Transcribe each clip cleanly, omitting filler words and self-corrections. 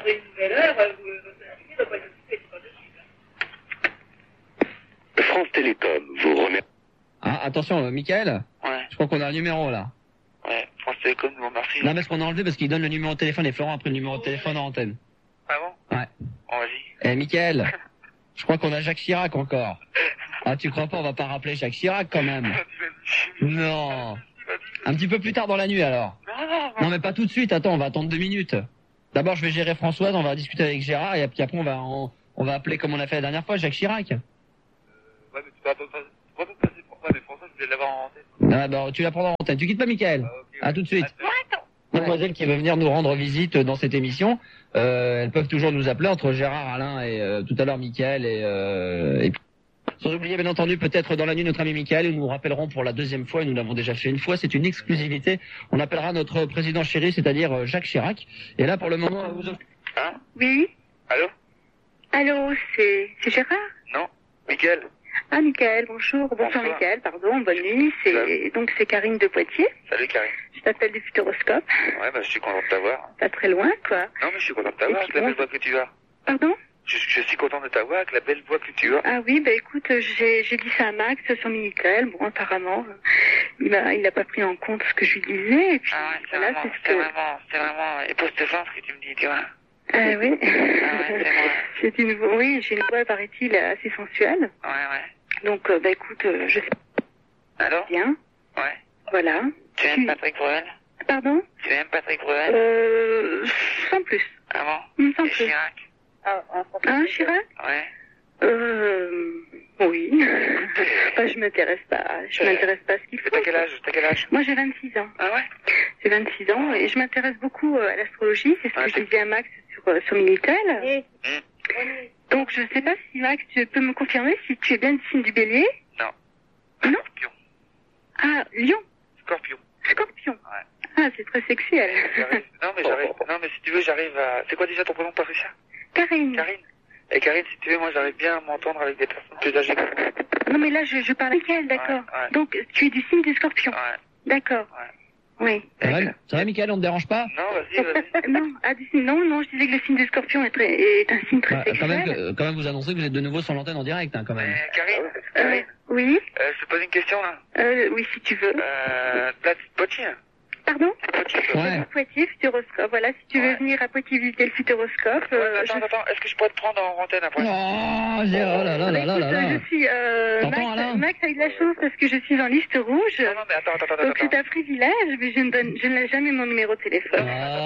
après une nouvelle heure, vous ne doit pas être occupé, c'est pas de suite. France Télécom vous remercie. Ah, attention, Michael. Ouais. Je crois qu'on a un numéro là. Ouais, France Télécom vous remercie. Non, parce qu'on a enlevé parce qu'il donne le numéro de téléphone et Florent a pris le numéro de téléphone en antenne. Ah bon? Ouais. Bon, vas-y. Eh, Michael, je crois qu'on a Jacques Chirac encore. Ah, tu crois pas, on va pas rappeler Jacques Chirac quand même. Non. Un petit peu plus tard dans la nuit alors. Non, mais pas tout de suite, attends, on va attendre 2 minutes. D'abord, je vais gérer Françoise, on va discuter avec Gérard et puis après on va appeler comme on a fait la dernière fois, Jacques Chirac. Ouais, mais tu vas pas passer pour moi, mais François, je vais l'avoir en tête. Ah, bah, tu la prendras en antenne. Tu quittes pas, Michael. Okay. À tout de suite. Mademoiselle qui veut venir nous rendre visite dans cette émission, elles peuvent toujours nous appeler entre Gérard, Alain et tout à l'heure Michael et puis... Sans oublier bien entendu peut-être dans la nuit notre ami Michael, nous nous rappellerons pour la 2e fois, et nous l'avons déjà fait une fois, c'est une exclusivité. On appellera notre président chéri, c'est-à-dire Jacques Chirac. Et là pour le moment, vous... Hein? Oui. Allô? Allô, c'est Gérard? Non, Michael. Ah, Michael, bonjour. Bonsoir, Michael, pardon, bonne nuit. Donc c'est Karine de Poitiers. Salut Karine. Je t'appelle du Futuroscope. Ouais, bah je suis content de t'avoir. Pas très loin, quoi. Non, mais je suis content de t'avoir avec la belle voix que tu as. Pardon? Je suis content de t'avoir avec la belle voix que tu as. Ah oui, bah écoute, j'ai dit ça à Max sur Minitel. Bon, apparemment, il n'a pas pris en compte ce que je lui disais. Et puis, Ah ouais, voilà, c'est vraiment époustouflant ce que tu me dis, tu vois. Ah oui. Ah ouais, oui, j'ai une voix, paraît-il, assez sensuelle. Ouais. Donc, bah écoute, je sais Alors? bien. Ouais. Voilà. Tu aimes Patrick Bruel? Pardon? Tu aimes Patrick Bruel? Sans plus. Ah bon? Sans Et plus. Chirac? Hein, Chirac? Ouais. Oui. Enfin, je m'intéresse pas. Je m'intéresse pas à ce qu'il faut. T'as quel âge? Moi, j'ai 26 ans. Ah ouais? J'ai 26 ans et je m'intéresse beaucoup à l'astrologie. C'est ce que je disais à Max sur Minitel. Donc, je sais pas si Max, tu peux me confirmer si tu es bien du signe du Bélier? Non. Non? Scorpion. Ah, Lion. Scorpion. Scorpion. Ouais. Ah, c'est très sexuel. Non, mais si tu veux, j'arrive à... C'est quoi déjà ton prénom, Patricia? Karine. Karine. Et Karine, si tu veux, moi, j'arrive bien à m'entendre avec des personnes plus âgées que moi. Non, mais là, je parle avec elle, d'accord. Ouais. Donc, tu es du signe du Scorpion. Ouais. D'accord. Ouais. Oui. Ça va, Michael, on te dérange pas? Non, vas-y. Non, je disais que le signe du Scorpion est un signe très sexuel. Quand même vous annoncez que vous êtes de nouveau sur l'antenne en direct, hein, quand même. Karine, oui. je te pose une question, là. Oui, si tu veux. Place Poitiers. Pardon? Ouais. Poitiers, Futuroscope. Voilà, si tu veux venir à Poitiers visiter le Futuroscope. Attends, est-ce que je pourrais te prendre en antenne après? Oh, là. Je suis, T'entends, Alain? Max a eu de la chance parce que je suis en liste rouge. Non, mais attends. Donc c'est un privilège, mais je ne laisse jamais mon numéro de téléphone.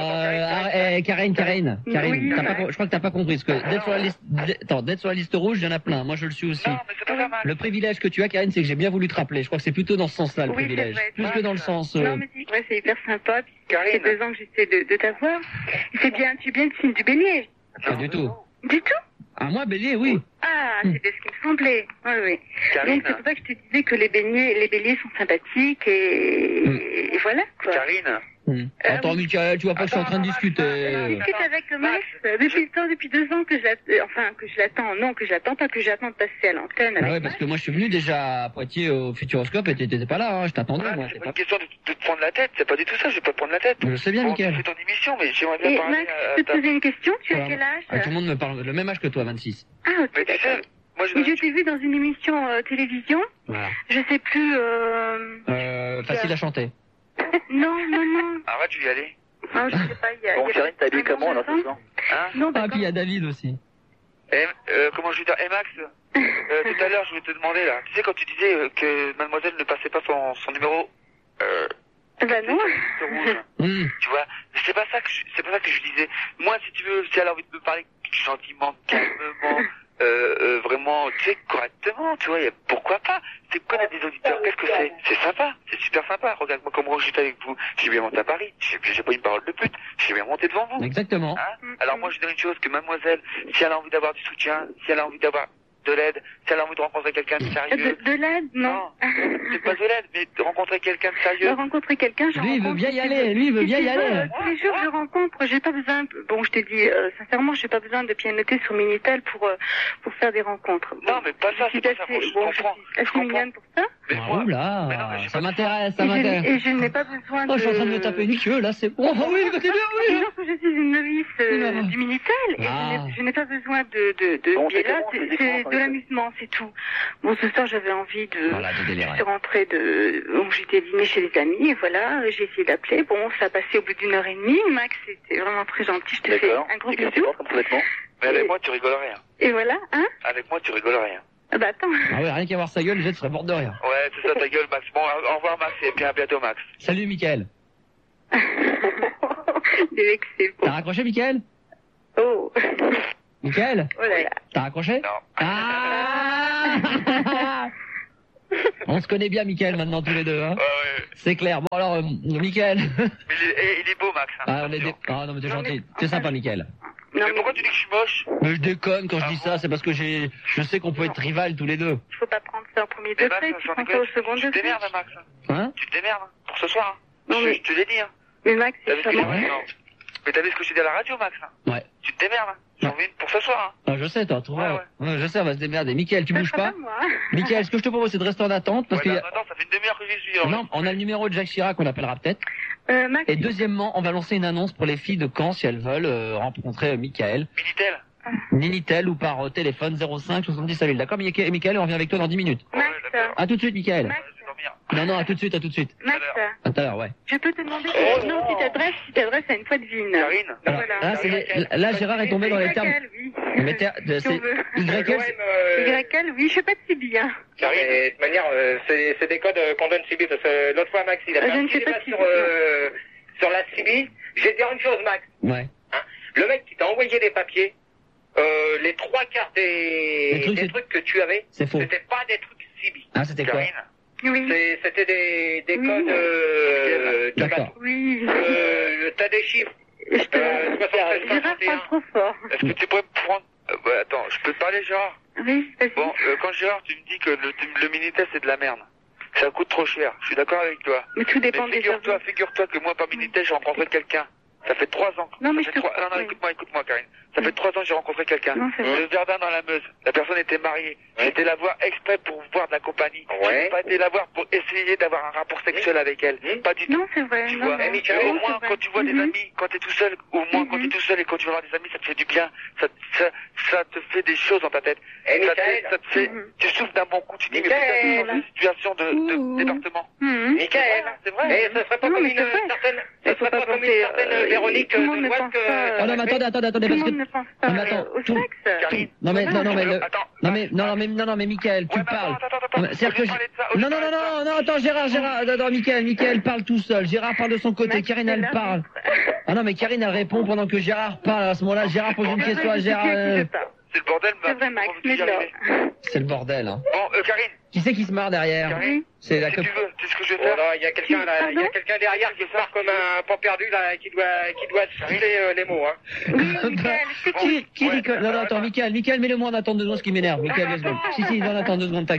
Karine, Oui. je crois que t'as pas compris, parce que d'être sur la liste rouge, il y en a plein. Moi, je le suis aussi. Non, mais c'est pas mal. Le privilège que tu as, Karine, c'est que j'ai bien voulu te rappeler. Je crois que c'est plutôt dans ce sens-là, le privilège. Vrai, plus que dans le sens... Non, mais c'est vrai, c'est hyper sympa. Puis, Karine. ça fait 2 ans que j'essaie de t'avoir. Tu es bien du signe du Bélier. Pas du tout. Du tout? Ah, moi, Bélier, oui. Ah, c'était ce qui me semblait. Oui. Karine. Donc c'est pour ça que je te disais que les béliers sont sympathiques et voilà, quoi. Karine. Attends, Michael, tu vois pas que je suis en train de discuter. Je discute avec Max depuis 2 ans que je l'attends, pas que j'attends de passer à l'antenne. Ah ouais, parce que moi je suis venu déjà à Poitiers au Futuroscope et t'étais pas là, hein, je t'attendais, moi. C'est pas une question de te prendre la tête, c'est pas du tout ça, je vais pas te prendre la tête. Je sais bien, Michael. C'est ton émission, mais j'aimerais bien parler Max, je peux te poser une question, tu as quel âge? Tout le monde me parle, le même âge que toi, 26. Ah, ok. Mais tu sais, moi je t'ai vu dans une émission télévision, Voilà. je sais plus... Facile à chanter. Non. Arrête, je vais y aller. Ah, je sais pas, Bon, Karine, t'as habillé comment, alors, ce soir? Hein? Non, Ah, puis il y a David aussi. Comment je vais dire? Max, tout à l'heure, je vais te demander, là. Tu sais, quand tu disais que mademoiselle ne passait pas son numéro, bah non. rouge. Tu vois, c'est pas ça que je disais. Moi, si tu veux, si elle a envie de me parler gentiment, calmement, vraiment, tu sais, correctement, tu vois, pourquoi pas? C'est connaître des auditeurs, qu'est-ce que c'est? C'est sympa, c'est super sympa. Regarde-moi comment j'étais avec vous. J'ai bien monté à Paris, j'ai pas une parole de pute, j'ai bien monté devant vous. Exactement. Hein? Alors moi, je dirais une chose, que mademoiselle, si elle a envie d'avoir du soutien, si elle a envie d'avoir de l'aide, si elle a envie de rencontrer quelqu'un de sérieux. De l'aide, non. C'est pas de l'aide, mais de rencontrer quelqu'un de sérieux. De rencontrer quelqu'un, Lui, il veut bien y aller, Tous les jours, je rencontre, j'ai pas besoin, bon, je te dis, sincèrement, j'ai pas besoin de pianoter sur Minitel pour faire des rencontres. Non, mais pas ça, c'est pas ça, je comprends. Je suis assez mignonne pour ça. Mais Ah, moi, oula, mais non, mais j'ai ça pas m'intéresse, ça Et m'intéresse. je n'ai pas besoin de... Oh, je suis en train de me taper une queue, là, c'est bon. Oh oui, c'est bien, oui. Disons que je suis une novice du Minitel et Ah. je n'ai pas besoin de Bon, biais là, c'est c'est comment, de l'amusement, c'est tout. Bon, ce soir, j'avais envie de... Voilà, de délirer. Je suis rentrée donc j'étais dîner chez des amis et voilà, j'ai essayé d'appeler. Bon, ça a passé au bout d'1 heure et demie. Max, c'était vraiment très gentil. Je te fais D'accord. un gros Et qu'est-ce bisou. que complètement? Mais avec moi, tu rigoles rien. Et voilà, hein? Avec moi, tu rigoles rien. Ah bah attends. Ah oui, rien qu'à voir sa gueule, je serais morte de rire. Ouais, c'est ça ta gueule, Max. Bon, au revoir, Max, et puis à bientôt, Max. Salut, Mickaël. C'est T'as bon. raccroché, Mickaël? Oh. Mickaël? Oh là là. T'as raccroché? Non. Ah On se connaît bien, Mickaël, maintenant, tous les deux, hein. Ouais. C'est clair. Bon, alors, Mickaël. Mais il est beau, Max. Hein. Ah, ah, non, mais t'es gentil. C'est sympa, Mickaël. Non, Mais mais pourquoi tu dis que je suis moche? Mais je déconne quand je dis ça, c'est parce que je sais qu'on peut être rival tous les deux. il faut pas prendre ça au premier Mais degré, Max, tu j'en prends ai ça au que- second tu te degré. démerdes, Max. Hein? Tu te démerdes pour ce soir. Hein. Non, mais- Je te l'ai dit. Hein. Mais Max, T'as vu c'est ce que charmant. Ouais. non. Mais t'as vu ce que je t'ai dit à la radio, Max? Hein. Ouais. Tu te démerdes. Hein. J'en veux une pour ce soir. Hein. Ah, je sais, toi, Ouais. je sais, on va se démerder. Mickaël, tu Ça bouges sera pas? moi. Mickaël, ce que je te propose, c'est de rester en attente, parce Ouais, qu'il y mais a... attends, ça fait une demi-heure que j'y suis. Alors. Non, on a le numéro de Jacques Chirac, on appellera peut-être. Max, Et deuxièmement, on va lancer une annonce pour les filles de Caen, si elles veulent rencontrer Mickaël. Minitel. Minitel ou par téléphone 05 70 à 1000. D'accord, Mickaël, on revient avec toi dans 10 minutes. Max, Ouais, d'accord. À tout de suite, Mickaël. Max. Je vais dormir. Non, à tout de suite, à tout de suite. Max, À tout à l'heure, ouais. je peux te demander Oh, non, non. si t'adresses à une fois de vigne. Karine. Alors, Voilà. là, Gérard est tombé dans les termes. Oui. Mais Si on c'est veut. YL, YL, oui, je sais pas si bien. Karine, de toute manière, c'est des codes qu'on donne CB, parce que l'autre fois, Max, il a Je fait un ne petit sais pas débat si sur la CB. Je vais te dire une chose, Max. ouais. Hein, le mec qui t'a envoyé les papiers, les 3/4 Les trucs, des c'est- trucs que tu avais, C'est faux. c'était pas des trucs CB. Ah, c'était quoi? Karine. Oui. C'était des Oui. codes de D'accord. bateau. Oui. T'as des chiffres. Je te... 73, Gérard 61. parle trop fort. Est-ce que tu pourrais me prendre... ouais, attends, je peux te parler, Gérard? Oui, vas-y. Bon, quand Gérard, tu me dis que le Minitel, c'est de la merde. Ça coûte trop cher. Je suis d'accord avec toi. Mais tout dépend Mais des gens. figure-toi que moi, par Minitel, j'ai rencontré quelqu'un. Ça fait 3 ans. Non, mais Ça je fait te- 3... Non, oui. écoute-moi, Karine. Ça fait 3 ans que j'ai rencontré quelqu'un. Non, c'est vrai. Le jardin dans la Meuse. La personne était mariée. J'ai été la voir exprès pour voir de la compagnie. Ouais. Je n'ai pas été la voir pour essayer d'avoir un rapport sexuel avec elle. Pas du tout. Non, c'est vrai. Tu non, vois, non. Michael, au Non, moins c'est vrai. quand tu vois des Mhm. amis, quand t'es tout seul, au moins quand t'es tout seul et quand tu vas voir des amis, ça te fait du bien, ça te fait des choses dans ta tête. Eh, Ça te Michael. ça te fait, Mhm. tu souffles d'un bon coup, tu dis mais Michael. putain, je change de situation de Ouh. département. Mhm. Michael, C'est vrai. mais ce serait pas Non, comme mais une c'est vrai. certaine, Il ce faut serait pas pas comme penser, une certaine Véronique tout le monde de ne l'Ouest pense que... pas, Ah non, mais attendez, Tout parce le monde que... ne pense pas Non, mais attends, au tout- sexe. Karine. Non, mais, non, mais, Attends. non, mais, Mickaël, tu Ouais, mais parles. attends. Non, mais c'est-à-dire que Au lieu de parler de ça, au lieu non, de non, parler de ça. non, attends, Gérard, attends, Mickaël parle tout seul. Gérard parle de son côté, Max, Karine, c'est elle là. parle. Ah non, mais Karine, elle répond pendant que Gérard parle. À ce moment-là, Gérard pose une question à Gérard. C'est le bordel, C'est vrai, Max, mais là. C'est le bordel, hein. Bon, Karine, Qui c'est qui se marre derrière? Karine, C'est la si tu copine. veux, tu sais ce que je vais Oh faire? là, il y a quelqu'un là, il y a Pardon quelqu'un derrière qui se marre comme un pan perdu là, qui doit siffler les mots, hein. Oui, Michael, c'est qui? Qui rigole? Non, attends, Mickaël, mets-le-moi en attente 2 secondes, ce qui m'énerve. Mickaël, 2 secondes. Si, on attend 2 secondes, tac.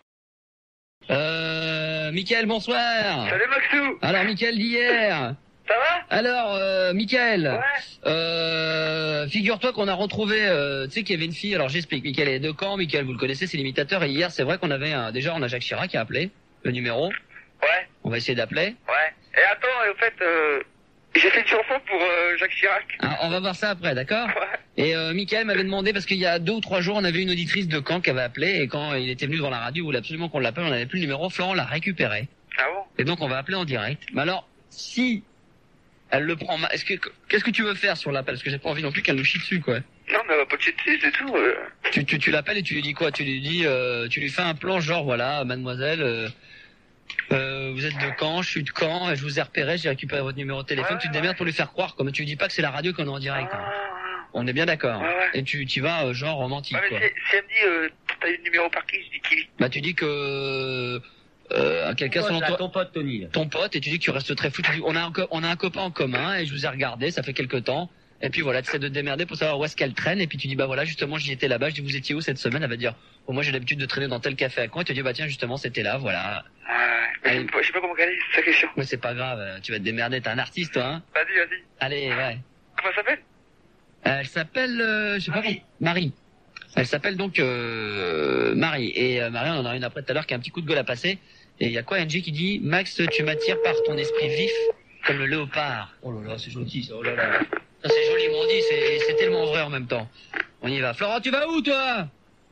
Mickaël, bonsoir. Salut Maxou, Alors, Mickaël d'hier. ça va? Alors, Mickaël, Ouais. figure-toi qu'on a retrouvé, tu sais qu'il y avait une fille, alors j'explique, Mickaël est de Caen, Mickaël, vous le connaissez, c'est l'imitateur, et hier, c'est vrai qu'on avait déjà, on a Jacques Chirac qui a appelé, le numéro, Ouais, on va essayer d'appeler. ouais. Et attends, et au fait, j'ai fait une chanson pour Jacques Chirac. Ah, on va voir ça après, d'accord? Ouais. Et Mickaël m'avait demandé, parce qu'il y a 2 ou 3 jours, on avait une auditrice de Caen qui avait appelé, et quand il était venu devant la radio, il voulait absolument qu'on l'appelle, on n'avait plus le numéro, Florent l'a récupéré. Ah bon? Et donc on va appeler en direct. Mais alors, si elle le prend mal, qu'est-ce que tu veux faire sur l'appel? Parce que j'ai pas envie non plus qu'elle nous chie dessus, quoi. Non, mais elle va pas te chier dessus, c'est tout. Tu l'appelles et tu lui dis quoi? Tu lui dis, tu lui fais un plan genre, voilà, mademoiselle, vous êtes de Caen, je suis de Caen, et je vous ai repéré, j'ai récupéré votre numéro de téléphone, Ouais, tu te démerdes pour lui faire croire, comme tu lui dis pas que c'est la radio qu'on est en direct. hein. On est bien d'accord. Ouais, ouais. Et tu vas genre romantique, Ouais, quoi. mais si elle me dit, t'as eu le numéro par qui? Je dis qui? Bah tu dis que quelqu'un selon toi, ton pote Tony. ton pote, et tu dis que tu restes très fou. Tu dis, on a un copain en commun et je vous ai regardé, ça fait quelque temps. Et puis voilà, tu essaies de te démerder pour savoir où est-ce qu'elle traîne. Et puis tu dis, bah voilà, justement, j'y étais là-bas. Je dis, vous étiez où cette semaine? Elle va dire, oh, moi j'ai l'habitude de traîner dans tel café à Caen. Et tu dis, bah tiens, justement, c'était là, voilà. Ouais, je sais pas comment caler, c'est sa question. Mais c'est pas grave, tu vas te démerder. T'es un artiste, toi, hein. Vas-y. Allez, ouais. Comment ça s'appelle? Elle s'appelle, je sais pas comment. Marie. Elle s'appelle donc Marie. Et Marie, on en a une après tout à l'heure qui a un petit coup de gueule à passer. Et il y a quoi, Angie qui dit, Max, tu m'attires par ton esprit vif, comme le léopard. Oh là là, c'est joli, ça, oh là là. Ça, c'est joliment dit, c'est tellement vrai en même temps. On y va. Florent, tu vas où, toi?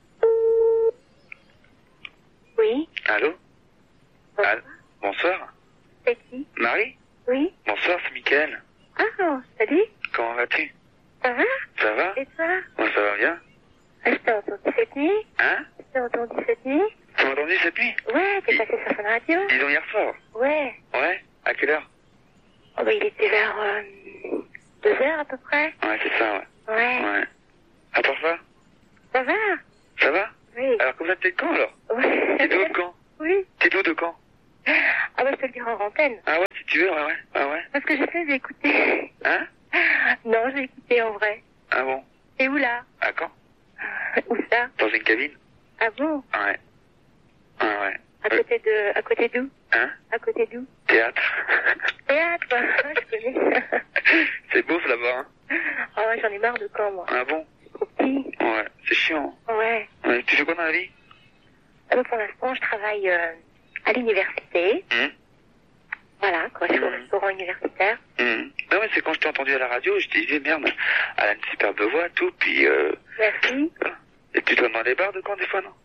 Oui. Allô? Allô? Bonsoir. C'est qui? Marie? Oui. Bonsoir, c'est Mickaël. Ah, salut. Comment vas-tu? Ça va? Ça va? Et toi? Moi, ça va bien. Ah, je t'ai entendu cette nuit. Hein? Je t'ai entendu cette nuit. Tu m'as entendu cette nuit? Ouais, t'es passé sur Fun Radio. Disons hier soir. Ouais. Ouais? À quelle heure? Oh, bah, il était vers 2h à peu près. Ouais, c'est ça, ouais. Ouais. Ouais. À part ça? Ça va? Ça va? Oui. Alors, comme ça, t'es de quand, alors? Ouais. T'es d'où de quand? Oui. T'es d'où de quand? Ah, bah, je te le dirai en antenne. Ah ouais, si tu veux, ouais. Ah ouais. Parce que j'ai fait, j'ai écouté. Hein? Non, j'ai écouté en vrai. Ah bon? Et où là? À quand? Où ça? Dans une cabine? Ah bon? Ouais. Ah ouais. À côté d'où? Hein? À côté d'où? Théâtre. Théâtre, je connais. C'est beau, là-bas, hein? Ah ouais, j'en ai marre de Caen, moi. Ah bon? C'est trop petit. Ouais, c'est chiant. Ouais. Ouais. Tu fais quoi dans la vie? Pour l'instant, je travaille à l'université. Voilà, quoi, je suis au restaurant universitaire. Non, mais c'est quand je t'ai entendu à la radio, je te disais, merde, elle a une superbe voix, tout, puis Merci. Et tu donnes dans les bars de quand, des fois, non?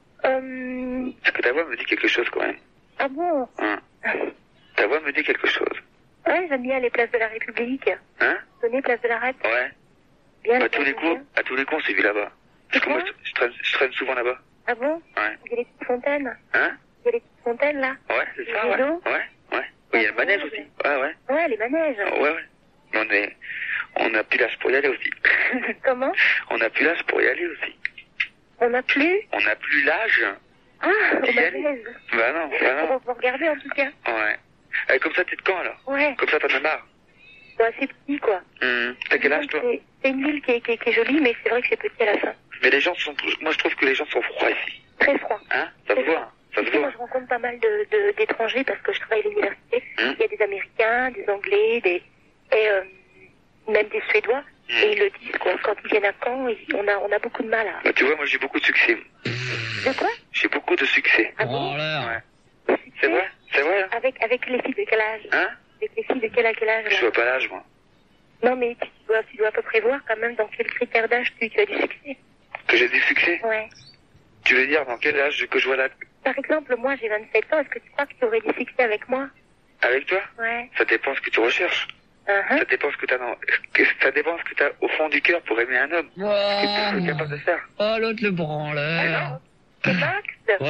Parce que ta voix me dit quelque chose, quand même. Ah bon? Ta voix me dit quelque chose. Ouais, j'aime bien les places de la République. Hein? Donner place de la Rep. Ouais. Bien. À tous les coups, c'est vu là-bas. Parce que moi, je traîne souvent là-bas. Ah bon? Ouais. Il y a les petites fontaines. Hein? Il y a les petites fontaines, là. Ouais, c'est ça, ouais. Les eaux. Ouais. Oui, il y a le manège aussi. Ouais. Ouais, les manèges. Ouais. Mais on a plus l'âge pour y aller aussi. Comment? On a plus l'âge pour y aller aussi. On n'a plus? On n'a plus l'âge. Ah, au manège. Bah non. On va regarder, en tout cas. Ouais. Comme ça, t'es de quand, alors? Ouais. Comme ça, t'en as marre? C'est assez petit, quoi. T'as quel âge, toi? C'est une ville qui est jolie, mais c'est vrai que c'est petit à la fin. Mais les gens moi, je trouve que les gens sont froids ici. Très froid. Hein? Ça se voit. Moi, je rencontre pas mal d'étrangers parce que je travaille à l'université. Il y a des Américains, des Anglais, même des Suédois. Et ils le disent, quoi. Quand ils viennent à Caen, on a beaucoup de mal à... Bah, tu vois, moi, j'ai beaucoup de succès. De quoi? J'ai beaucoup de succès. Ah bon? Ouais. C'est vrai? Hein? Avec les filles de quel âge? Hein? Avec les filles de quel âge, là? Je vois pas l'âge, moi. Non, mais tu dois à peu près voir quand même dans quel critère d'âge tu as du succès. Que j'ai du succès? Ouais. Tu veux dire dans quel âge que je vois là? Par exemple, moi, j'ai 27 ans. Est-ce que tu crois que tu aurais du succès avec moi? Avec toi? Ouais. Ça dépend ce que tu recherches. Ça dépend ce que t'as au fond du cœur pour aimer un homme. Ce que tu es capable de faire. Oh, l'autre le branleur. C'est Max?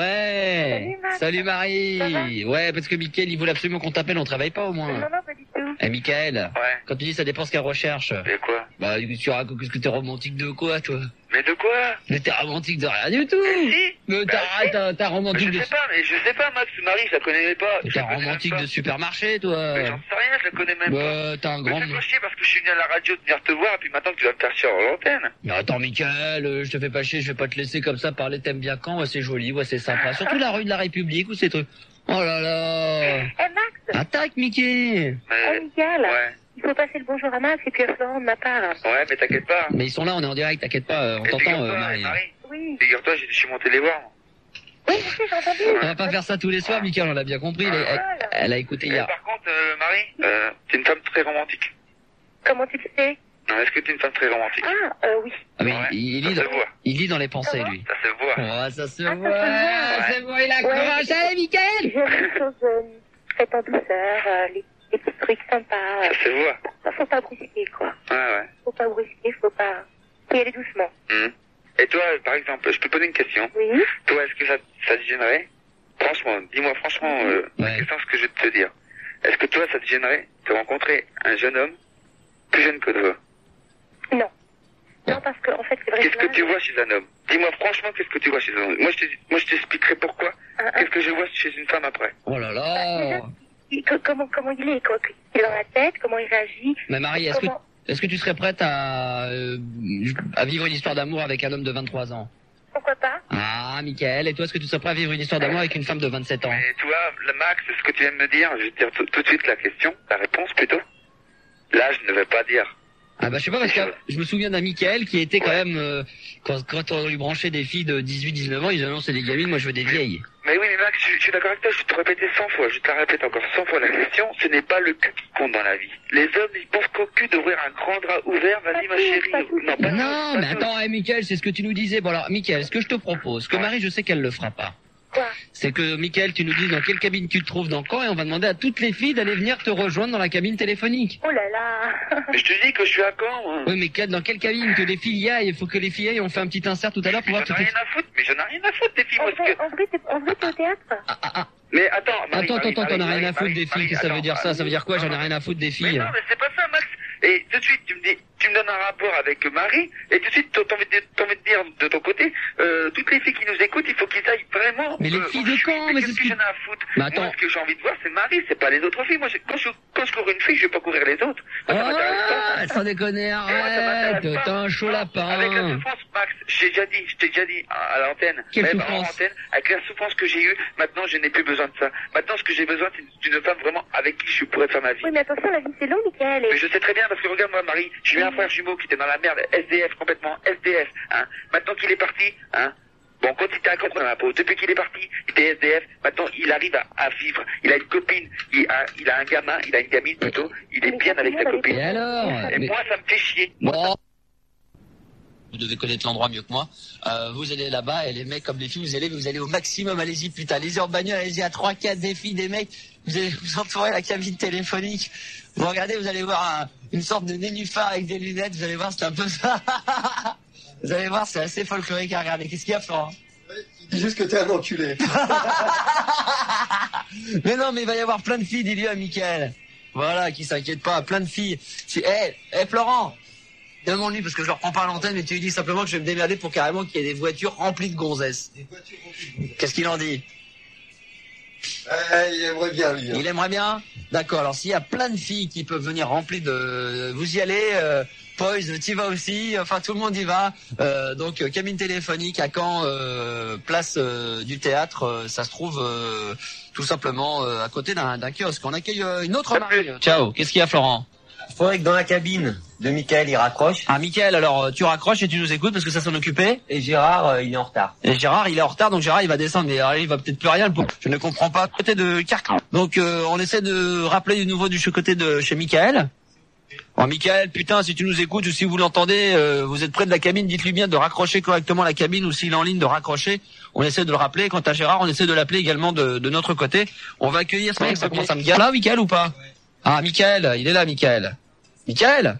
Ouais. Salut Marie. Ça va? Ouais, parce que Mickaël, il voulait absolument qu'on t'appelle, on travaille pas au moins. Non, pas du tout. Eh, Mickaël. Ouais. Quand tu dis ça dépend ce qu'elle recherche. Mais quoi? Bah, tu racontes que t'es romantique de quoi, toi? Mais de quoi? Mais t'es romantique de rien du tout. Si. Mais t'as romantique de... Je sais pas, Max, Marie, je la connais pas. T'es romantique de supermarché, toi. Mais j'en sais rien, je la connais même pas. Bah, t'as un grand... Mais c'est pas chier parce que je suis venu à la radio de venir te voir et puis maintenant que tu vas me faire chier à l'antenne. Mais attends, Mickaël, je te fais pas chier, je vais pas te laisser comme ça parler, t'aimes bien quand, ouais, c'est joli, ouais, c'est sympa. Surtout la rue de la République ou ces trucs. Oh là là. Eh, Max. Attaque, Mickey. Mickaël. Ouais. Il faut passer le bonjour à Max et puis à Florent de ma part. Ouais, mais t'inquiète pas. Mais ils sont là, on est en direct, t'inquiète pas, on Et t'entend, figure-toi, Marie. Oui. Figure-toi, je suis monté les voir. moi. Oui, je sais, j'ai entendu. On va pas faire ça tous les soirs, Mickaël, on l'a bien compris, elle a écouté Mais hier. par contre, Marie, t'es une femme très romantique. Comment tu le sais? Non, est-ce que t'es une femme très romantique? Oui. Ah, mais Ouais, il ça se voit. lit dans les pensées, lui. Ça se voit. Oh, ça se Ah, voit, ça se c'est bon, il accroche, allez, Mickaël. J'aime les choses faites en douceur, les petits trucs sympas. Ça se voit. Faut pas brusquer, quoi. Ouais. Faut pas brusquer, faut y aller doucement. Et toi, par exemple, je peux poser une question? Oui. Toi, est-ce que ça te gênerait? Franchement, dis-moi franchement, la question, ce que je vais te dire. Est-ce que toi, ça te gênerait de rencontrer un jeune homme plus jeune que toi? Non. Non, parce que, en fait, c'est vrai Qu'est-ce que tu vois chez un homme? Dis-moi franchement, qu'est-ce que tu vois chez un homme? Moi, je t'expliquerai pourquoi. Qu'est-ce que je vois chez une femme après? Oh là là. Comment il est, quoi? Il est dans la tête, comment il réagit? Mais Marie, est-ce que tu serais prête à vivre une histoire d'amour avec un homme de 23 ans? Pourquoi pas? Ah, Mickaël, et toi, est-ce que tu serais prêt à vivre une histoire d'amour avec une femme de 27 ans? Mais tu vois, le Max, ce que tu viens de me dire, je vais te dire tout de suite la question, la réponse plutôt. Là, je ne vais pas dire. Ah bah je sais pas, parce que je me souviens d'un Mickaël qui était quand même, quand on lui branchait des filles de 18-19 ans, il disait non, c'est des gamines, moi je veux des vieilles. Mais oui, mais Max, je suis d'accord avec toi, je vais te répéter 100 fois, je te la répète encore 100 fois la question, ce n'est pas le cul qui compte dans la vie. Les hommes, ils pensent qu'au cul d'ouvrir un grand drap ouvert, vas-y ma chérie. Non, mais attends, Mickaël, c'est ce que tu nous disais. Bon alors, Mickaël, ce que je te propose, que Marie, je sais qu'elle le fera pas. Quoi? C'est que, Mickaël, tu nous dises dans quelle cabine tu te trouves dans Caen et on va demander à toutes les filles d'aller venir te rejoindre dans la cabine téléphonique. Oh là là. Mais je te dis que je suis à Caen, moi. Oui, mais dans quelle cabine? Que les filles y aillent. Il faut que les filles y aillent. On fait un petit insert tout à l'heure pour voir J'en ai rien à foutre, mais j'en ai rien à foutre des filles, En parce vrai, que... en vrai, t'es au théâtre? Mais attends, T'en as rien à foutre des filles. Qu'est-ce que ça veut dire ça? Ça veut dire quoi? J'en ai rien à foutre des filles. Mais non, mais c'est pas ça, Max. Et tout de suite, tu me donnes un rapport avec Marie, et tout de suite, t'as envie de dire de ton côté, toutes les filles qui nous écoutent, il faut qu'ils aillent vraiment... Mais les filles de Caen, mais c'est qu'est-ce que j'en ai à foutre? Mais attends. Moi, ce que j'ai envie de voir, c'est Marie, c'est pas les autres filles. Moi, quand je cours une fille, je vais pas courir les autres. Moi, ça m'intéresse pas. Ah, sans déconner, arrête. T'es un chaud lapin. Avec la souffrance, Max, je t'ai déjà dit à l'antenne. Quelle Même souffrance? en antenne, avec la souffrance que j'ai eue, maintenant, je n'ai plus besoin de ça. Maintenant, ce que j'ai besoin, c'est d'une femme vraiment avec qui je pourrais faire ma vie. Oui, mais attention, la vie c'est long, Mickaël. Mais je sais très bien, parce que regarde-moi, Marie, j'ai eu un frère jumeau qui était dans la merde, SDF, complètement SDF, hein. Maintenant qu'il est parti, hein. Bon, quand il était à Caen, dans la peau, depuis qu'il est parti, il était SDF, maintenant il arrive à vivre. Il a une copine, il a un gamin, il a une gamine plutôt, il est bien avec sa copine. Et alors? Et moi, ça me fait chier. Bon. Vous devez connaître l'endroit mieux que moi. Vous allez là-bas et les mecs comme les filles, vous allez au maximum. Allez-y, putain, allez-y en bagnole, allez-y à 3-4 des filles, des mecs. Vous allez vous entourer la cabine téléphonique. Vous regardez, vous allez voir une sorte de nénuphar avec des lunettes. Vous allez voir, c'est un peu ça. Vous allez voir, c'est assez folklorique à regarder. Qu'est-ce qu'il y a, Florent? Dis juste que t'es un enculé. Mais non, mais il va y avoir plein de filles, dis-lui à Mickaël. Voilà, qui s'inquiète pas, plein de filles. Florent, demande-lui, parce que je le reprends pas à l'antenne, mais tu lui dis simplement que je vais me démerder pour carrément qu'il y ait des voitures remplies de gonzesses. Des voitures remplies. Qu'est-ce qu'il en dit? Il aimerait bien, lui. Hein. Il aimerait bien? D'accord, alors s'il y a plein de filles qui peuvent venir remplies de... Vous y allez, Poise, t'y vas aussi, enfin tout le monde y va. Donc cabine téléphonique à Caen, place du théâtre, ça se trouve tout simplement à côté d'un kiosque. On accueille une autre Marie. Ciao, qu'est-ce qu'il y a, Florent? Il faudrait que dans la cabine de Mickaël, il raccroche. Ah, Mickaël, alors tu raccroches et tu nous écoutes parce que ça s'en occupait. Et Gérard, il est en retard. Et Gérard, il est en retard, donc Gérard, il va descendre. Mais alors, il va peut-être plus rien. Je ne comprends pas. Côté de Carcan. Donc, on essaie de rappeler du nouveau du côté de chez Mickaël. Bon, Mickaël, putain, si tu nous écoutes ou si vous l'entendez, vous êtes près de la cabine, dites-lui bien de raccrocher correctement la cabine ou s'il est en ligne de raccrocher. On essaie de le rappeler. Quant à Gérard, on essaie de l'appeler également de notre côté. On va accueillir ce mec, ça commence à me garer. Là, Mickaël ou pas? Ah, Mickaël, il est là, Mickaël. Mickaël?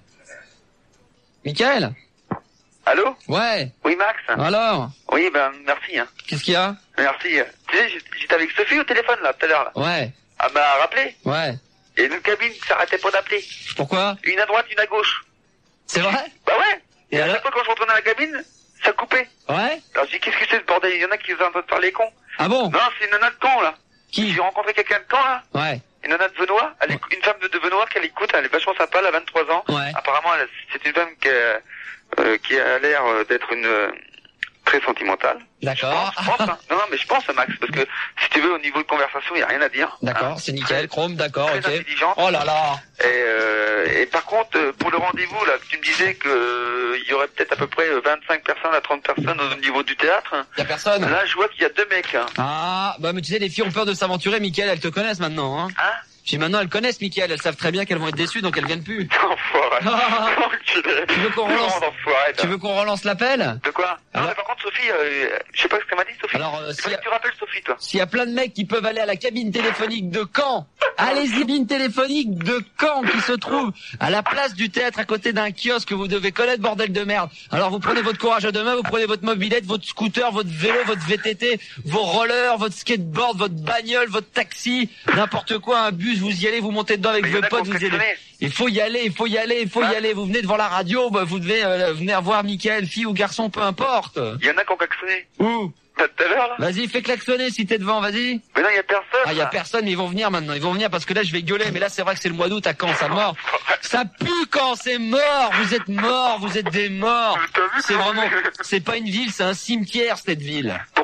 Mickaël? Allô? Ouais. Oui, Max? Alors? Oui, ben, merci, hein. Qu'est-ce qu'il y a? Merci. Tu sais, j'étais avec Sophie au téléphone, là, tout à l'heure, là. Ouais. Elle m'a rappelé. Ouais. Et une cabine qui s'arrêtait pas d'appeler. Pourquoi? Une à droite, une à gauche. C'est vrai? Bah ouais. Et à alors? chaque fois quand je retournais à la cabine, ça coupait. Ouais? Alors je dis, qu'est-ce que c'est ce bordel? Il y en a qui sont en train de faire les cons. Ah bon? Non, c'est une nana de Caen, là. Qui? J'ai rencontré quelqu'un de Caen, là. Ouais. Une nana de Venoy, une femme de Venoy qu'elle écoute, elle est vachement sympa, elle a 23 ans. Ouais. Apparemment, c'est une femme qui a l'air d'être une très sentimentale. D'accord. Je pense, hein. Non, mais je pense, Max, parce que si tu veux, au niveau de conversation, il n'y a rien à dire. D'accord, hein. c'est nickel, Chrome, d'accord, Très ok. intelligente. Oh là là. Et par contre, pour le rendez-vous, là, tu me disais que il y aurait peut-être à peu près 25 personnes à 30 personnes au niveau du théâtre. Y a personne? Là, je vois qu'il y a 2 mecs. Hein. Ah, bah mais tu sais, les filles ont peur de s'aventurer, Mickaël, elles te connaissent maintenant, hein. Hein? Puis maintenant, elles connaissent Mickaël, elles savent très bien qu'elles vont être déçues, donc elles viennent plus. Enfoiré. Enculé. Tu veux qu'on relance? Enfoiré, Tu veux qu'on relance l'appel? De quoi? Alors... Non, mais par contre, Sophie, je sais pas ce qu'elle m'a dit, Sophie. Alors, tu rappelles Sophie, toi? S'il y a plein de mecs qui peuvent aller à la cabine téléphonique de Caen, allez-y, cabine téléphonique de Caen qui se trouve à la place du théâtre à côté d'un kiosque que vous devez connaître, bordel de merde. Alors vous prenez votre courage à deux mains, vous prenez votre mobilette, votre scooter, votre vélo, votre VTT, vos rollers, votre skateboard, votre bagnole, votre taxi, n'importe quoi, un bus, vous y allez, vous montez dedans avec vos potes, vous y allez. Il faut y aller, il faut y aller, il faut y aller. Vous venez devant la radio, bah, vous devez venir voir Mickaël, fille ou garçon, peu importe. Il y en a qui ont klaxonné. Où? Tout à l'heure, là. Vas-y, fais klaxonner si t'es devant, vas-y. Mais non, il y a personne. Ah, il y a personne, mais ils vont venir maintenant. Ils vont venir parce que là, je vais gueuler. Mais là, c'est vrai que c'est le mois d'août à Caen, ça mord. Ça pue quand c'est mort. Vous êtes morts, vous êtes des morts. C'est vraiment, c'est pas une ville, c'est un cimetière, cette ville. Pourquoi?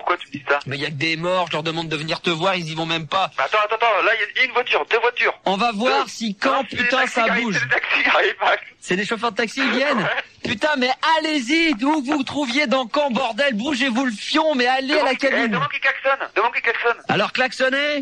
Pourquoi tu me dis ça? Mais il y a que des morts, je leur demande de venir te voir, ils y vont même pas. Attends, là il y a une voiture, 2 voitures. On va voir si quand, putain, ça bouge. C'est des taxis qui arrivent, Max. C'est des chauffeurs de taxi, ils viennent. Putain, mais allez-y, d'où vous trouviez dans Caen, bordel, bougez-vous le fion, mais allez à la cabine. Demande qui klaxonne. Alors klaxonnez.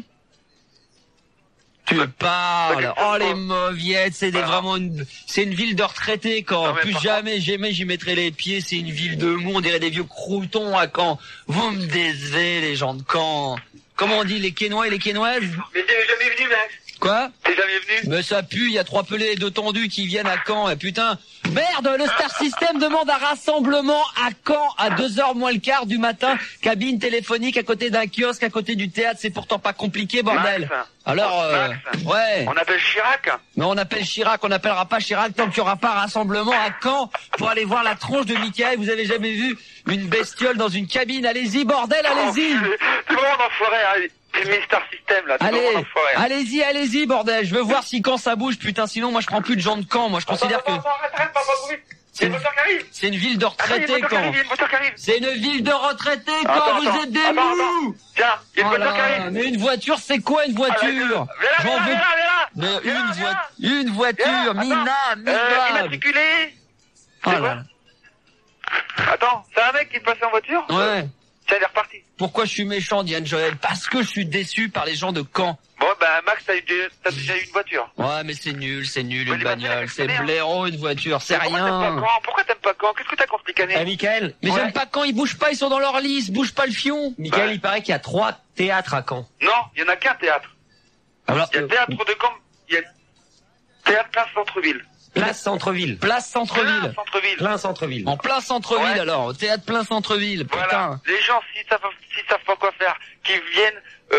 Tu parles. Oh les mauviettes, c'est une ville de retraités Caen. Plus jamais j'y mettrai les pieds. C'est une ville de mou. On dirait des vieux croutons à Caen. Vous me décevez les gens de Caen. Comment on dit les Quénois et les Quénoises? Mais t'es jamais venu, Max. Quoi? T'es jamais venu? Mais ça pue. Il y a 3 pelés et 2 tendus qui viennent à Caen. Et putain, merde. Le Star System demande un rassemblement à Caen à 2h moins le quart du matin. Cabine téléphonique à côté d'un kiosque, à côté du théâtre. C'est pourtant pas compliqué, bordel. Max. Alors, ouais. On appelle Chirac. Mais on appelle Chirac, on n'appellera pas Chirac tant qu'il n'y aura pas rassemblement à Caen pour aller voir la tronche de Michael. Vous avez jamais vu une bestiole dans une cabine? Allez-y, bordel, allez-y. Tout le monde enfoiré, allez. C'est Star System, là. Allez, allez-y, bordel. Je veux voir si Caen ça bouge, putain. Sinon, moi, je prends plus de gens de Caen. Moi, je considère que... Arrête, pas trop vite. C'est une voiture qui arrive. C'est une ville de retraités, Caen. C'est une ville de retraités, Caen. Vous êtes des mous. Tiens, il y a une voiture qui arrive. Mais une voiture, c'est quoi une voiture? Viens là. Mais une voiture, minable. Immatriculé. Voilà. Attends, c'est un mec qui est passé en voiture? Ouais. Tiens, il est reparti. Pourquoi je suis méchant, Diane Joël? Parce que je suis déçu par les gens de Caen. Bon, Max, t'as déjà eu une voiture. Ouais, mais c'est nul, une bagnole. C'est blaireau, une voiture, c'est rien. Pourquoi t'aimes pas Caen? Qu'est-ce que t'as contre les canets? Michael. Mais j'aime pas Caen, ils bougent pas, ils sont dans leur lit, ils se bougent pas le fion. Michael, il paraît qu'il y a 3 théâtres à Caen. Non, il y en a qu'un théâtre. Alors, il y a le théâtre de Caen, il y a théâtre Place Centre-Ville. Place Centre-Ville. Plein Centre-Ville. En plein centre-ville, ouais. Alors, au théâtre plein centre-ville, putain. Voilà. Les gens, s'ils savent pas quoi faire, qu'ils viennent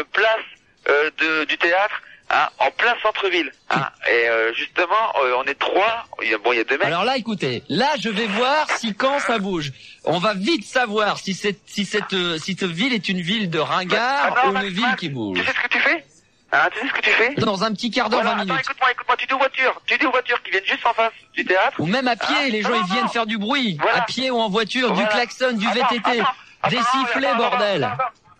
place du théâtre, hein, en plein centre-ville. Hein. Et justement, on est 3. Il y a 2 mecs. Alors là, écoutez, là, je vais voir si quand ça bouge. On va vite savoir si cette ville est une ville de ringards ou une ville qui bouge. Tu sais ce que tu fais? Hein, tu sais ce que tu fais? Dans un petit quart d'heure, 20 minutes. Écoute-moi, tu dis aux voitures qui viennent juste en face du théâtre. Ou même à pied, les gens ils viennent faire du bruit. Voilà. À pied ou en voiture, du klaxon, du VTT. Des sifflets, bordel.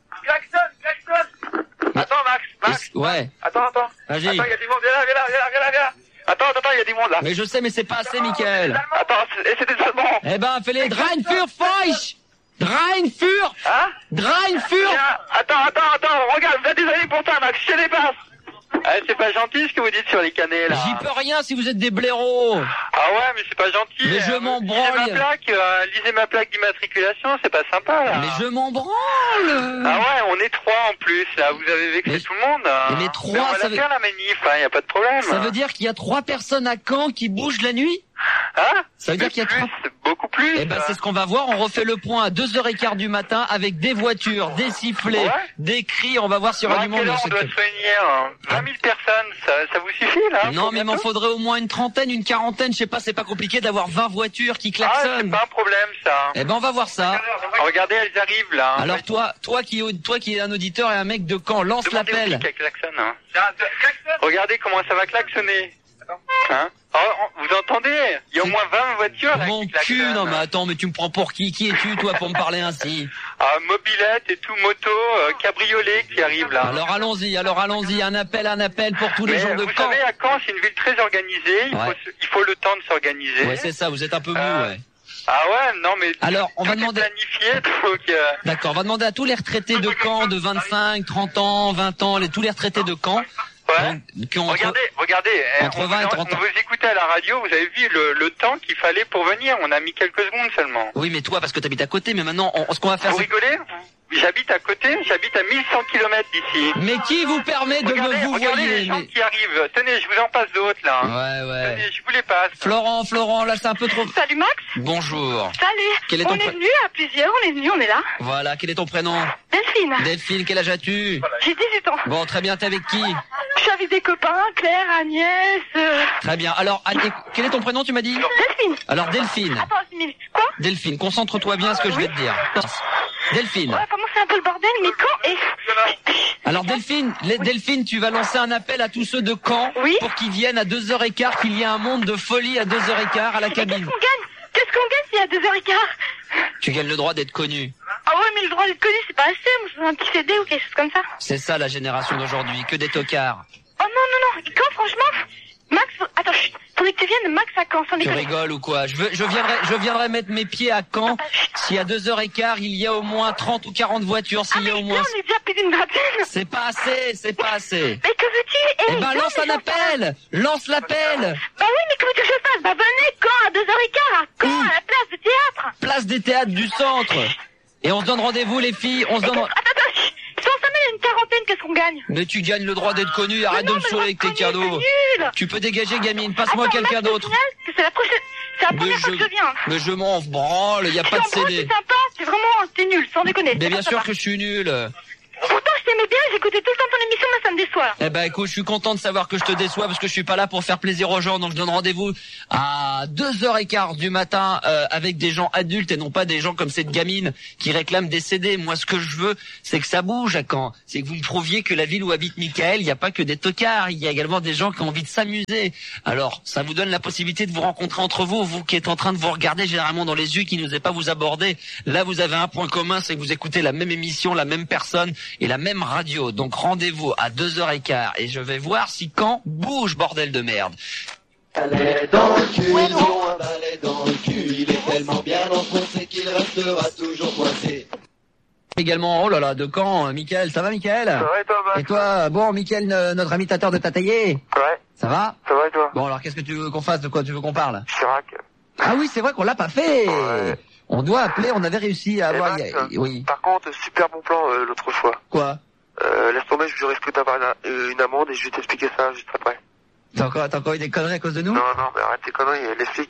Klaxon. Attends, Max. Ouais. Attends. Vas-y. Attends, il y a du monde, viens là. Attends, il y a du monde là. Mais je sais, mais c'est pas assez, Michael. Attends, c'est des Allemands. Eh ben, fais-les Dreinfürfeuch. Dreinfür. Hein? Dreinfür. Attends, regarde, vous êtes désolé pour toi, Max, je les passe. C'est pas gentil ce que vous dites sur les canets, là. J'y peux rien si vous êtes des blaireaux. Ah ouais, mais c'est pas gentil. Mais je m'en branle. Lisez ma plaque d'immatriculation, c'est pas sympa, là. Mais je m'en branle. Ah ouais, on est 3 en plus, là. Vous avez vexé tout le monde. Mais 3, on va faire la manif, hein, y a pas de problème. Ça veut dire qu'il y a 3 personnes à Caen qui bougent la nuit? Hein? Ça veut dire qu'il y a 3... beaucoup plus. Eh ben, c'est ce qu'on va voir. On refait le point à 2h15 du matin avec des voitures, des sifflets, des cris. On va voir s'il y aura du monde dans cette... On doit se réunir 20 000 personnes. Ça vous suffit, là? Non, mais il m'en faudrait au moins une trentaine, une quarantaine. Je sais pas, c'est pas compliqué d'avoir 20 voitures qui klaxonnent. Ah, c'est pas un problème, ça. Eh ben, on va voir ça. Regardez, elles arrivent, là. Alors, toi qui es un auditeur et un mec de Caen, lance l'appel. Regardez comment ça va klaxonner. Hein? Vous entendez? Il y a au moins 20 voitures là, mon cul, non mais attends, mais tu me prends pour qui? Qui es-tu toi pour me parler ainsi? Mobilette et tout, moto, cabriolet qui arrive là. Alors allons-y, un appel pour tous les gens de Caen. Vous savez, à Caen, c'est une ville très organisée, il faut le temps de s'organiser. Ouais, c'est ça, vous êtes un peu mou, ouais. Ah ouais, non mais alors, on va demander... planifié, D'accord, on va demander à tous les retraités de Caen de 25, 30 ans, 20 ans, tous les retraités de Caen. Ouais. Regardez, entre 20 et 30 ans. On vous écoutait à la radio, vous avez vu le temps qu'il fallait pour venir, on a mis quelques secondes seulement. Oui, mais toi, parce que t'habites à côté, mais maintenant, ce qu'on va faire... Vous rigolez? J'habite à côté, j'habite à 1100 km d'ici. Mais qui vous permet de me vous regardez les gens qui arrivent. Tenez, je vous en passe d'autres là. Ouais. Tenez, je vous les passe. Florent, là c'est un peu trop... Salut Max. Bonjour. Salut. On est venus à plusieurs, on est là. Voilà, quel est ton prénom? Delphine, quel âge as-tu? J'ai 18 ans. Bon, très bien, t'es avec qui? Je suis avec des copains, Claire, Agnès... Très bien, alors, quel est ton prénom tu m'as dit? Delphine. Alors Delphine. Attends, quoi? Delphine, concentre-toi bien à ce que je vais te dire. Delphine. Ouais, vraiment c'est un peu le bordel, mais quand est... Alors Delphine, tu vas lancer un appel à tous ceux de Caen pour qu'ils viennent à 2h15, qu'il y ait un monde de folie à 2h15 à la cabine. Qu'est-ce qu'on gagne s'il y a 2h15? Tu gagnes le droit d'être connu. Ah ouais, mais le droit d'être connu, c'est pas assez. Moi, je veux un petit CD ou quelque chose comme ça. C'est ça la génération d'aujourd'hui, que des tocards. Oh non. Et quand, franchement, Max, attends, faudrait que tu viennes, Max, à Caen, sans Tu déconner. rigoles ou quoi? Je viendrai mettre mes pieds à Caen si à 2h15 il y a au moins 30 ou 40 voitures, s'il y a au moins... on est déjà plus d'une vingtaine. C'est pas assez. Mais que veux-tu? Eh ben, lance un appel! Lance l'appel! Bah oui, mais comment tu veux que je fasse? Bah venez, Caen, à 2h15, à Caen, à la place de théâtre. Place des théâtres du centre! Et on se donne rendez-vous, les filles, on se donne... Attends, si on s'amène à une quarantaine, qu'est-ce qu'on gagne? Mais tu gagnes le droit d'être connu, arrête de me saouler avec tes cadeaux. Tu peux dégager, gamine, passe-moi quelqu'un d'autre. C'est la première fois que je viens. Mais je m'en branle, y a pas de CD. C'est sympa, c'est vraiment, t'es nul, sans déconner. Mais bien sûr que je suis nul. Pourtant, je t'aimais bien, j'écoutais tout le temps ton émission, mais ça me déçoit. Eh ben écoute, je suis content de savoir que je te déçois parce que je suis pas là pour faire plaisir aux gens, donc je donne rendez-vous à 2h15 du matin avec des gens adultes et non pas des gens comme cette gamine qui réclame des CD. Moi, ce que je veux, c'est que ça bouge à Caen. C'est que vous me prouviez que la ville où habite Michael, il n'y a pas que des tocards, il y a également des gens qui ont envie de s'amuser. Alors, ça vous donne la possibilité de vous rencontrer entre vous, vous qui êtes en train de vous regarder généralement dans les yeux, qui n'osez pas vous aborder. Là, vous avez un point commun, c'est que vous écoutez la même émission, la même personne et la même radio. Donc rendez-vous à 2h15 et je vais voir si Caen bouge, bordel de merde. Balai dans le cul, ils ont un balai dans le cul, il est tellement bien enfoncé qu'il restera toujours coincé. Également, oh là là, de Caen, Mickaël, ça va Mickaël? Ça va et toi, Max? Et toi, bon, Mickaël, notre imitateur de Tataillé? Ouais. Ça va? Ça va et toi? Bon, alors qu'est-ce que tu veux qu'on fasse? De quoi tu veux qu'on parle? Chirac. Ah oui, c'est vrai qu'on l'a pas fait. Ouais. On doit appeler, on avait réussi à avoir... Max, Oui. Par contre, super bon plan l'autre fois. Quoi? Laisse tomber, je risque d'avoir une amende et je vais t'expliquer ça juste après. T'as encore eu des conneries à cause de nous? Non, mais arrête tes conneries. Les flics,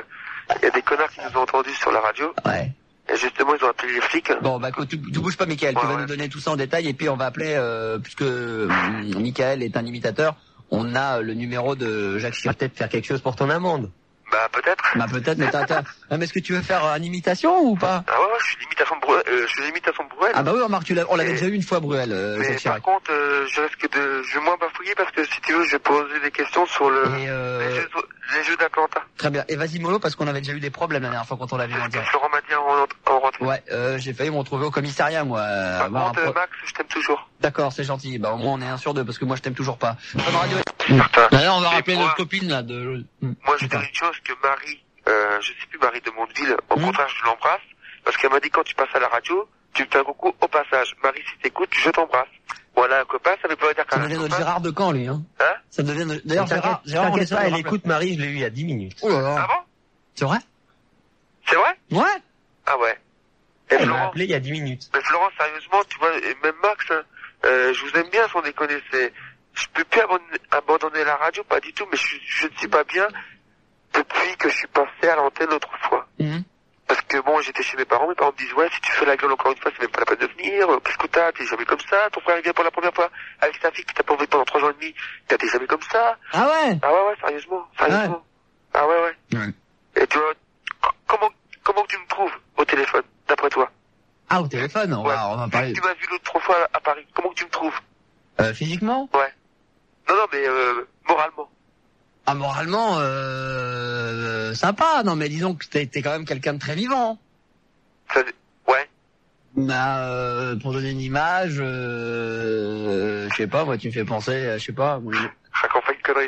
il y a des connards qui nous ont entendus sur la radio. Ouais. Et justement, ils ont appelé les flics. Bon, bah écoute, tu bouges pas, Mickaël. Tu vas nous donner tout ça en détail et puis on va appeler, puisque Mickaël est un imitateur, on a le numéro de Jacques Chirac. Peut-être faire quelque chose pour ton amende. Bah peut-être. Bah peut-être, mais ah, mais est-ce que tu veux faire une imitation ou pas? Ah ouais, je suis l'imitation de Bruel. Ah bah oui, remarque, on l'avait déjà eu une fois, Bruel, mais Jacques Chirac. par contre, je vais moins bafouiller parce que si tu veux, je vais poser des questions sur les jeux d'Atlanta. Très bien. Et vas-y mollo, parce qu'on avait déjà eu des problèmes la dernière fois quand on l'avait vu en direct. Florent m'a dit en rentrée. Ouais, j'ai failli me retrouver au commissariat, moi. Par contre, Max, je t'aime toujours. D'accord, c'est gentil. Bah au moins on est 1 sur 2 parce que moi je t'aime toujours pas. Bonne radio. Certain. D'ailleurs, on va Mais rappeler moi- notre copine là de. Moi, je dis une chose que Marie, je sais plus Marie de Mondeville, au contraire, je l'embrasse, parce qu'elle m'a dit quand tu passes à la radio, tu me fais un coucou au passage. Marie, si t'écoutes, je t'embrasse. Voilà, un copain, ça veut pas dire qu'un Ça devient notre Gérard de Caen, lui, hein. Hein? Ça devient. D'ailleurs, Gérard, on est elle écoute Marie, je l'ai eu il y a 10 minutes. Oh là là. Ah bon? C'est vrai? C'est vrai? Ouais. Ah ouais. Et Elle m'a Florent, appelé il y a 10 minutes. mais Florent, sérieusement, tu vois, et même Max, hein, je vous aime bien sans déconner, je peux plus abandonner la radio, pas du tout, mais je ne suis pas bien depuis que je suis passé à l'antenne l'autre fois. Parce que bon, j'étais chez mes parents me disent, ouais, si tu fais la gueule encore une fois, c'est même pas la peine de venir, qu'est-ce que t'es jamais comme ça, ton frère il vient pour la première fois, avec sa fille qui t'a pas vu pendant 3 ans et demi, t'es jamais comme ça. Ah ouais? Ah ouais, sérieusement. Ah ouais. Et tu vois, comment tu me trouves au téléphone, d'après toi? Ah, au téléphone, on va parler. Tu m'as vu l'autre fois à Paris, comment tu me trouves? Physiquement? Ouais. Non, mais moralement. Ah, moralement, sympa. Non, mais disons que t'es quand même quelqu'un de très vivant. Ouais. Bah, pour donner une image, je sais pas, moi, tu me fais penser, je sais pas. Chaque fois une connerie,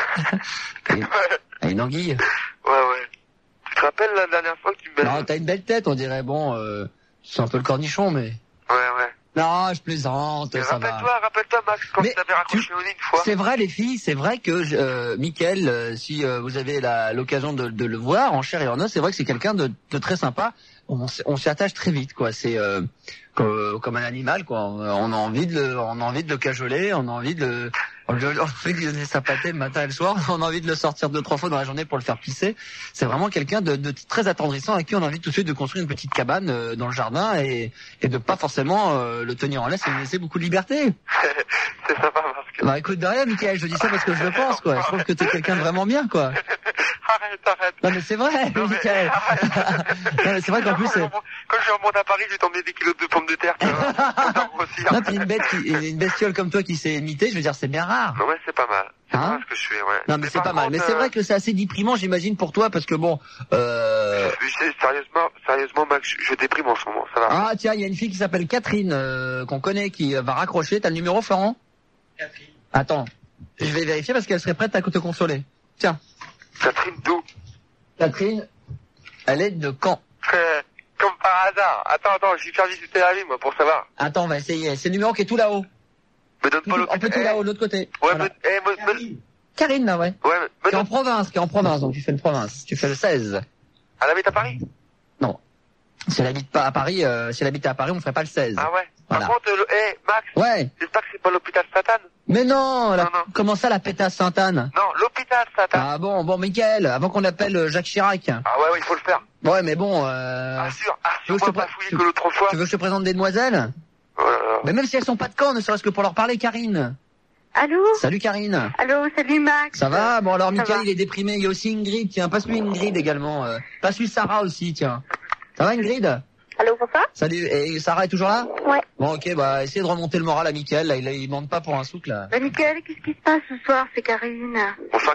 à une anguille. Ouais. Tu te rappelles la dernière fois que tu me... Non, t'as une belle tête, on dirait, bon, c'est un peu le cornichon, mais... Ouais. Non, je plaisante, Mais ça va. rappelle-toi, Max, quand tu t'avais raccroché au nez une fois. C'est vrai, les filles, c'est vrai que Mickaël, si vous avez l'occasion de le voir en chair et en os, c'est vrai que c'est quelqu'un de très sympa. On s'y attache très vite, quoi. C'est comme un animal, quoi. On a envie de le cajoler, on a envie de lui donner sa pâtée le matin et le soir. On a envie de le sortir 2-3 fois dans la journée pour le faire pisser. C'est vraiment quelqu'un de très attendrissant avec qui on a envie tout de suite de construire une petite cabane dans le jardin et de pas forcément le tenir en laisse et lui laisser beaucoup de liberté. C'est sympa parce que... Bah écoute, de rien, Mickaël, je dis ça parce que je le pense, quoi. Je trouve que t'es quelqu'un de vraiment bien, quoi. Arrête. Non mais c'est vrai, Mickaël. Non mais c'est vrai qu'en plus... Quand je remonte à Paris, je vais t'emmener des kilos de pommes de terre. Non, puis une bestiole comme toi qui s'est imitée, je veux dire, c'est bien rare. Ouais, c'est pas mal. Voilà ce que je fais, ouais. Non, mais c'est pas mal. Mais c'est vrai que c'est assez déprimant, j'imagine, pour toi, parce que bon, Sérieusement, Max, je déprime en ce moment, ça va. Ah, tiens, il y a une fille qui s'appelle Catherine, qu'on connaît, qui va raccrocher. T'as le numéro, Florent? Catherine. Attends. Je vais vérifier parce qu'elle serait prête à te consoler. Tiens. Catherine d'où? Catherine, elle est de Caen. Comme par hasard. Attends, je vais faire visiter la ville, moi, pour savoir. Attends, on va essayer. C'est le numéro qui est tout là-haut. Me donne pas l'autre. Un peu tout là-haut, de l'autre côté. Ouais, voilà. Karine, là, ouais. Ouais, qui est en province, donc tu fais une province. Tu fais le 16. Elle habite à Paris? Non. Si elle habite pas à Paris, si elle habitait à Paris, on ferait pas le 16. Ah ouais. Voilà. Par contre, Max. Ouais. J'espère que c'est pas l'hôpital Sainte-Anne. Mais non, comment ça, la pétasse Sainte-Anne? Non, l'hôpital Sainte-Anne. Ah bon, Mickaël, avant qu'on appelle Jacques Chirac. Ah ouais, il faut le faire. Ouais, mais bon, Assure-moi pas fouiller que l'autre fois. Tu veux que je te présente des demoiselles? Mais même si elles sont pas de Caen, ne serait-ce que pour leur parler, Karine. Allô? Salut Karine. Allô, salut Max. Ça va? Bon alors Mickaël il est déprimé, il y a aussi Ingrid, tiens, passe-lui Ingrid également. Passe-lui Sarah aussi, tiens. Ça va Ingrid? Allô, bonsoir. Salut, et Sarah est toujours là? Ouais. Bon ok, bah essayez de remonter le moral à Mickaël, là, il demande pas pour un souk là. Bah Mickaël, qu'est-ce qui se passe ce soir? C'est Karine. Bonsoir